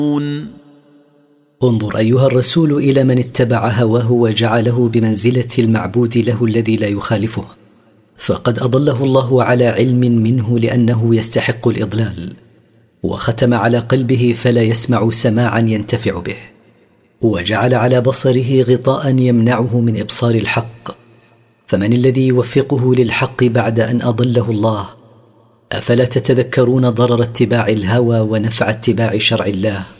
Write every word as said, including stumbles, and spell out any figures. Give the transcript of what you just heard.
انظر أيها الرسول إلى من اتبع هواه وجعله بمنزلة المعبود له الذي لا يخالفه، فقد أضله الله على علم منه لأنه يستحق الإضلال، وختم على قلبه فلا يسمع سماعا ينتفع به، وجعل على بصره غطاء يمنعه من إبصار الحق. فمن الذي يوفقه للحق بعد أن أضله الله؟ أفلا تتذكرون ضرر اتباع الهوى ونفع اتباع شرع الله؟